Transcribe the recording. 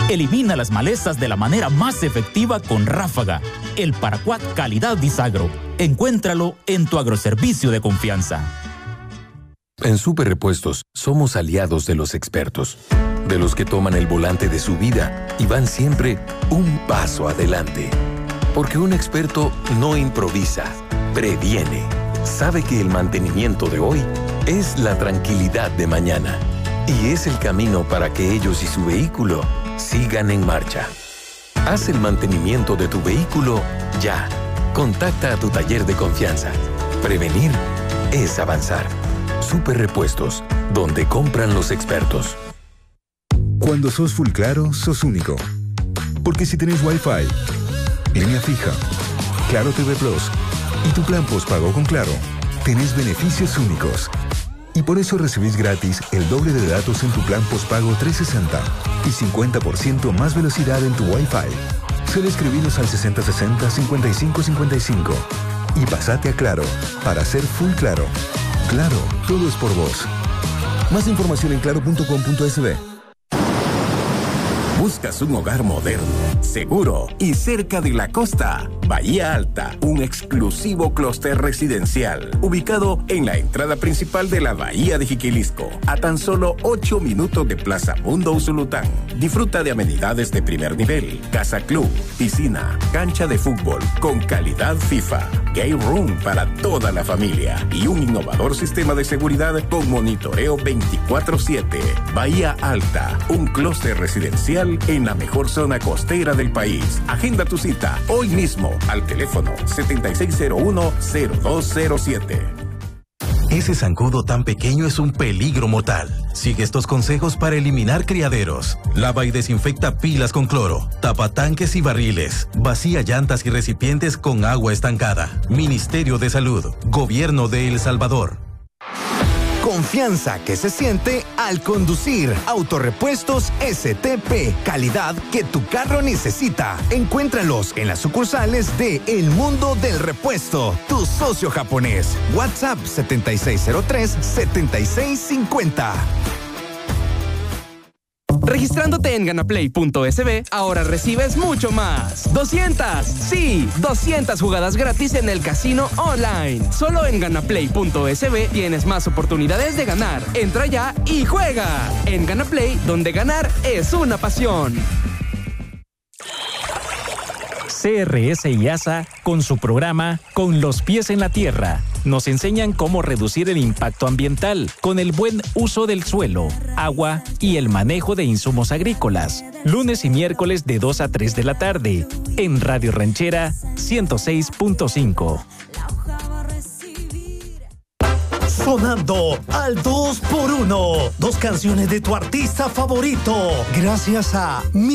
Elimina las malezas de la manera más efectiva con Ráfaga, el paraquat calidad Disagro. Encuéntralo en tu agroservicio de confianza. En Super Repuestos somos aliados de los expertos, de los que toman el volante de su vida y van siempre un paso adelante. Porque un experto no improvisa, previene. Sabe que el mantenimiento de hoy es la tranquilidad de mañana y es el camino para que ellos y su vehículo sigan en marcha. Haz el mantenimiento de tu vehículo ya. Contacta a tu taller de confianza. Prevenir es avanzar. Super Repuestos, donde compran los expertos. Cuando sos full claro, sos único. Porque si tenés Wi-Fi, línea fija, Claro TV Plus y tu plan postpago con Claro, tenés beneficios únicos. Y por eso recibís gratis el doble de datos en tu plan postpago 360 y 50% más velocidad en tu Wi-Fi. Solo escribinos al 6060-5555 y pasate a Claro para ser full claro. Claro, todo es por vos. Más información en claro.com.sb. ¿Buscas un hogar moderno, seguro y cerca de la costa? Bahía Alta, un exclusivo clúster residencial, ubicado en la entrada principal de la Bahía de Jiquilisco, a tan solo 8 minutos de Plaza Mundo Usulután. Disfruta de amenidades de primer nivel, casa club, piscina, cancha de fútbol, con calidad FIFA, game room para toda la familia y un innovador sistema de seguridad con monitoreo 24/7. Bahía Alta, un clúster residencial en la mejor zona costera del país. Agenda tu cita hoy mismo al teléfono 7601-0207. Ese zancudo tan pequeño es un peligro mortal. Sigue estos consejos para eliminar criaderos. Lava y desinfecta pilas con cloro. Tapa tanques y barriles. Vacía llantas y recipientes con agua estancada. Ministerio de Salud. Gobierno de El Salvador. Confianza que se siente al conducir. Autorepuestos STP. Calidad que tu carro necesita. Encuéntralos en las sucursales de El Mundo del Repuesto, tu socio japonés. WhatsApp 7603-7650. Registrándote en ganaplay.sb, ahora recibes mucho más. 200 jugadas gratis en el casino online. Solo en ganaplay.sb tienes más oportunidades de ganar. Entra ya y juega. En Ganaplay, donde ganar es una pasión. CRS y ASA, con su programa Con los pies en la tierra, nos enseñan cómo reducir el impacto ambiental con el buen uso del suelo, agua y el manejo de insumos agrícolas. Lunes y miércoles de 2 a 3 de la tarde, en Radio Ranchera 106.5. Sonando al 2x1. 2 canciones de tu artista favorito. Gracias a